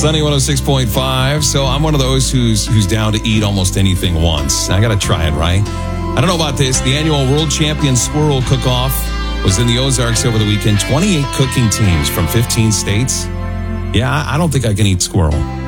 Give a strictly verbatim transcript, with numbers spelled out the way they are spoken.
Sunny one oh six point five. So I'm one of those who's who's down to eat almost anything once. I got to try it, right? I don't know about this. The annual World Champion Squirrel Cook-Off was in the Ozarks over the weekend. twenty-eight cooking teams from fifteen states. Yeah, I don't think I can eat squirrel.